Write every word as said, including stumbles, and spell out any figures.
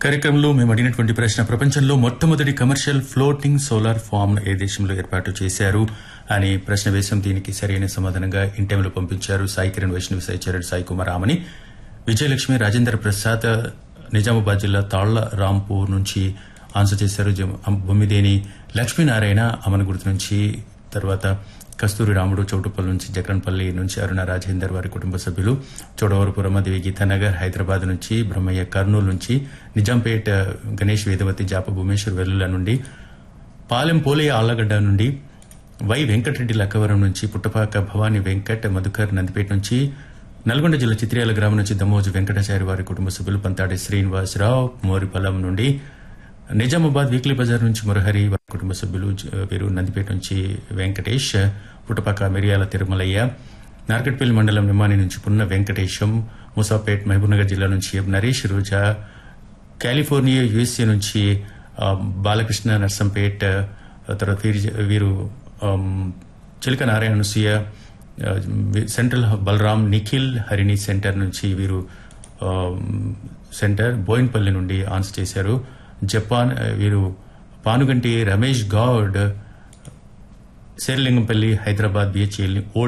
కార్యక్రమంలో మేము అడిగినటువంటి ప్రశ్న, ప్రపంచంలో మొట్టమొదటి కమర్షియల్ ఫ్లోటింగ్ సోలార్ ఫామ్ ఏ దేశంలో ఏర్పాటు చేశారు అని ప్రశ్న వేశాం. దీనికి సరైన సమాధానంగా ఇంటెంలో పంపించారు సాయి కిరణ్, వైష్ణవి, సాయి చరణ్, సాయి కుమార్ ఆమని. విజయలక్ష్మి, రాజేంద్ర ప్రసాద్ నిజామాబాద్ జిల్లా తాళ్ల రాంపూర్ నుంచి ఆన్సర్ చేశారు. బొమ్మిదేని లక్ష్మీనారాయణ అమనగుర్తు నుంచి, తర్వాత కస్తూరి రాముడు చౌటుపల్లి నుంచి, జగన్పల్లి నుంచి అరుణ రాజేందర్ వారి కుటుంబ సభ్యులు, చోడవరపు రమాదేవి గీతానగర్ హైదరాబాద్ నుంచి, బ్రహ్మయ్య కర్నూలు నుంచి, నిజాంపేట గణేష్ వేదవతి జాప భువనేశ్వర్ వెల్లుల నుండి, పాలెం పోలయ్య ఆళ్లగడ్డ నుండి, వై వెంకటరెడ్డి లక్కవరం నుంచి, పుట్టపాక భవానీ వెంకట్ మధుకర్ నందిపేట నుంచి, నల్గొండ జిల్లా చిత్రియాల గ్రామం నుంచి దమోజు వెంకటాచారి వారి కుటుంబ సభ్యులు, పంతాడి శ్రీనివాసరావు మోరిపల్లం నుండి, నిజామాబాద్ వీక్లీ బజార్ నుంచి మురహరి వారి కుటుంబ సభ్యులు, వీరు నందిపేట నుంచి వెంకటేష్, పుట్టపాక మిరియాల తిరుమలయ్య, నార్కట్పల్లి మండలం నిమ్మాని నుంచి పున్న వెంకటేశం, ముసాపేట్ మహబూబ్నగర్ జిల్లా నుంచి నరేష్ రోజా, కాలిఫోర్నియా యుఎస్ఏ నుంచి బాలకృష్ణ నర్సంపేట్, తర్వాత వీరు చిలక నారాయణ అనసూయ, సెంట్రల్ బలరాం, నిఖిల్ హరిణి సెంటర్ నుంచి వీరు సెంటర్ బోయిన్పల్లి నుండి ఆన్సర్ చేశారు. జపాన్ వీరు పానుగంటి రమేష్ గౌడ్, శేర్లింగంపల్లి హైదరాబాద్ బిహెచ్ఎల్ ఓల్డ్